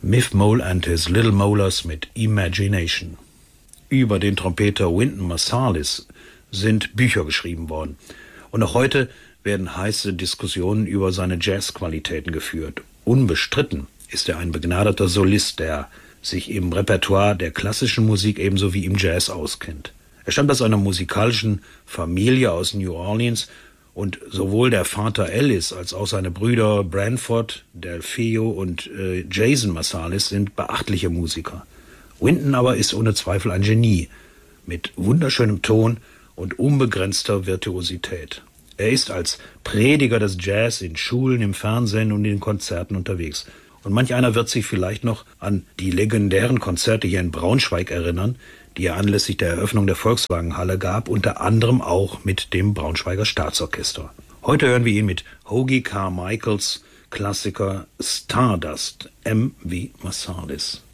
Miff Mole and his Little Molars mit Imagination. Über den Trompeter Wynton Marsalis sind Bücher geschrieben worden. Und auch heute werden heiße Diskussionen über seine Jazzqualitäten geführt. Unbestritten ist er ein begnadeter Solist, der sich im Repertoire der klassischen Musik ebenso wie im Jazz auskennt. Er stammt aus einer musikalischen Familie aus New Orleans und sowohl der Vater Ellis als auch seine Brüder Branford, Delfeo und Jason Marsalis sind beachtliche Musiker. Wynton aber ist ohne Zweifel ein Genie mit wunderschönem Ton und unbegrenzter Virtuosität. Er ist als Prediger des Jazz in Schulen, im Fernsehen und in Konzerten unterwegs. Und manch einer wird sich vielleicht noch an die legendären Konzerte hier in Braunschweig erinnern, die er anlässlich der Eröffnung der Volkswagenhalle gab, unter anderem auch mit dem Braunschweiger Staatsorchester. Heute hören wir ihn mit Hoagy Carmichaels Klassiker Stardust, M. wie Marsalis.